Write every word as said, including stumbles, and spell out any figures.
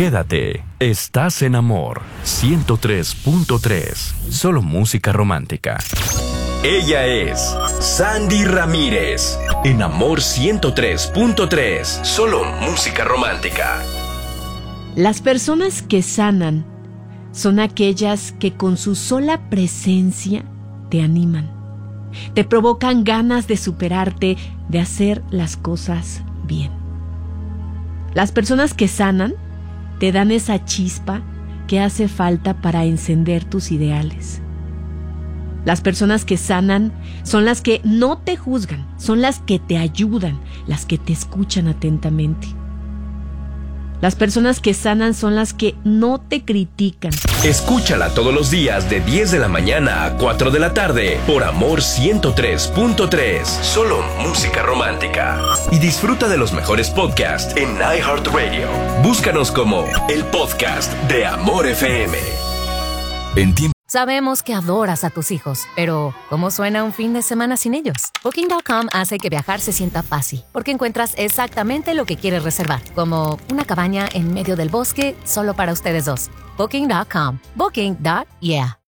Quédate, estás en Amor ciento tres punto tres. Solo música romántica. Ella es Sandy Ramírez. En Amor ciento tres punto tres. Solo música romántica. Las personas que sanan son aquellas que con su sola presencia te animan, te provocan ganas de superarte, de hacer las cosas bien. Las personas que sanan te dan esa chispa que hace falta para encender tus ideales. Las personas que sanan son las que no te juzgan, son las que te ayudan, las que te escuchan atentamente. Las personas que sanan son las que no te critican. Escúchala todos los días de diez de la mañana a cuatro de la tarde por Amor ciento tres punto tres. Solo música romántica. Y disfruta de los mejores podcasts en iHeartRadio. Búscanos como el podcast de Amor F M. En tiempo. Sabemos que adoras a tus hijos, pero ¿cómo suena un fin de semana sin ellos? Booking punto com hace que viajar se sienta fácil, porque encuentras exactamente lo que quieres reservar, como una cabaña en medio del bosque solo para ustedes dos. Booking punto com. Booking. Yeah.